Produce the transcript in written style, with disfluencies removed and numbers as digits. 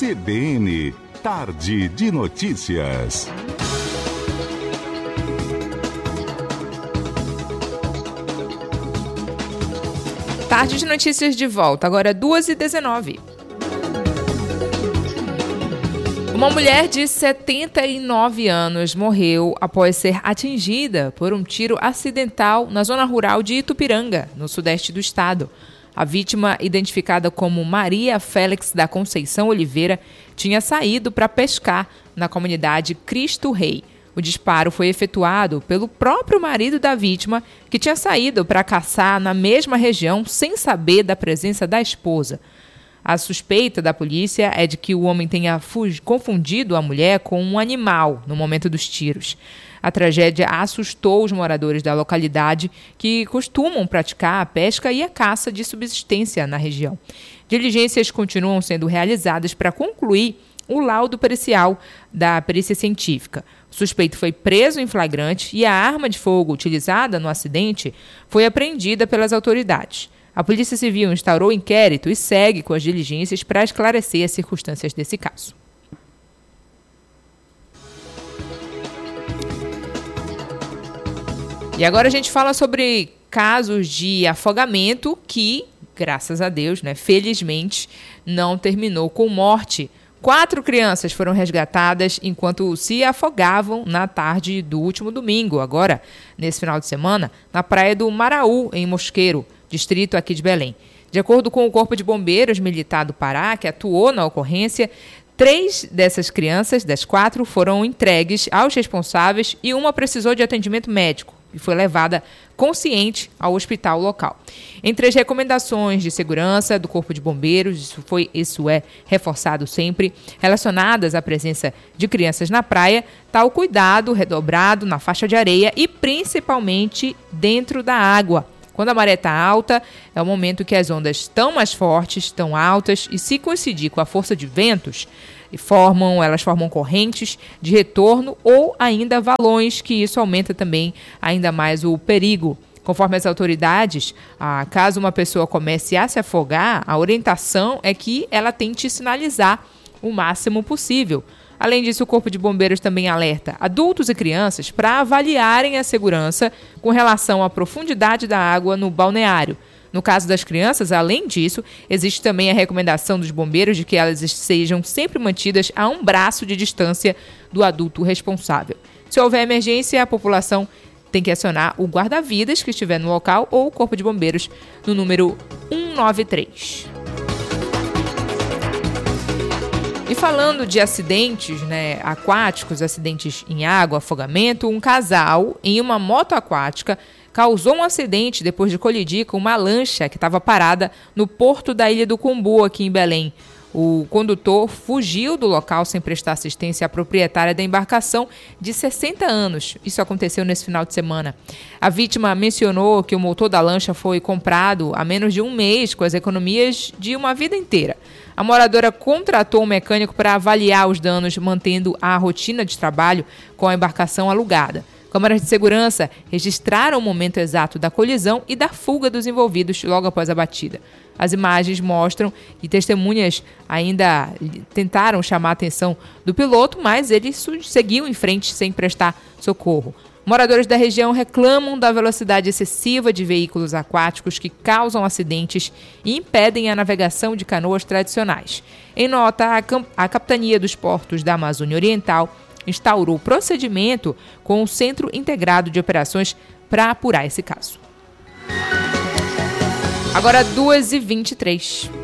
CBN, Tarde de Notícias. Tarde de Notícias de volta, agora 2h19. Uma mulher de 79 anos morreu após ser atingida por um tiro acidental na zona rural de Itupiranga, no sudeste do estado. A vítima, identificada como Maria Félix da Conceição Oliveira, tinha saído para pescar na comunidade Cristo Rei. O disparo foi efetuado pelo próprio marido da vítima, que tinha saído para caçar na mesma região sem saber da presença da esposa. A suspeita da polícia é de que o homem tenha confundido a mulher com um animal no momento dos tiros. A tragédia assustou os moradores da localidade, que costumam praticar a pesca e a caça de subsistência na região. Diligências continuam sendo realizadas para concluir o laudo pericial da perícia científica. O suspeito foi preso em flagrante e a arma de fogo utilizada no acidente foi apreendida pelas autoridades. A Polícia Civil instaurou inquérito e segue com as diligências para esclarecer as circunstâncias desse caso. E agora a gente fala sobre casos de afogamento que, graças a Deus, felizmente, não terminou com morte. 4 crianças foram resgatadas enquanto se afogavam na tarde do último domingo, agora, nesse final de semana, na praia do Maraú, em Mosqueiro, distrito aqui de Belém. De acordo com o Corpo de Bombeiros Militar do Pará, que atuou na ocorrência, 3 dessas crianças, das 4, foram entregues aos responsáveis e uma precisou de atendimento médico e foi levada consciente ao hospital local. Entre as recomendações de segurança do Corpo de Bombeiros, isso é reforçado sempre, relacionadas à presença de crianças na praia, está o cuidado redobrado na faixa de areia e principalmente dentro da água. Quando a maré está alta, é o momento que as ondas estão mais fortes, estão altas, e se coincidir com a força de ventos, elas formam correntes de retorno ou ainda valões, que isso aumenta também ainda mais o perigo. Conforme as autoridades, caso uma pessoa comece a se afogar, a orientação é que ela tente sinalizar o máximo possível. Além disso, o Corpo de Bombeiros também alerta adultos e crianças para avaliarem a segurança com relação à profundidade da água no balneário. No caso das crianças, além disso, existe também a recomendação dos bombeiros de que elas sejam sempre mantidas a um braço de distância do adulto responsável. Se houver emergência, a população tem que acionar o guarda-vidas que estiver no local ou o Corpo de Bombeiros no número 193. E falando de acidentes aquáticos, acidentes em água, afogamento, um casal em uma moto aquática causou um acidente depois de colidir com uma lancha que estava parada no porto da Ilha do Cumbu, aqui em Belém. O condutor fugiu do local sem prestar assistência à proprietária da embarcação de 60 anos. Isso aconteceu nesse final de semana. A vítima mencionou que o motor da lancha foi comprado há menos de um mês, com as economias de uma vida inteira. A moradora contratou um mecânico para avaliar os danos, mantendo a rotina de trabalho com a embarcação alugada. Câmeras de segurança registraram o momento exato da colisão e da fuga dos envolvidos logo após a batida. As imagens mostram que testemunhas ainda tentaram chamar a atenção do piloto, mas ele seguiu em frente sem prestar socorro. Moradores da região reclamam da velocidade excessiva de veículos aquáticos que causam acidentes e impedem a navegação de canoas tradicionais. Em nota, a Capitania dos Portos da Amazônia Oriental instaurou procedimento com o Centro Integrado de Operações para apurar esse caso. Agora 2h23.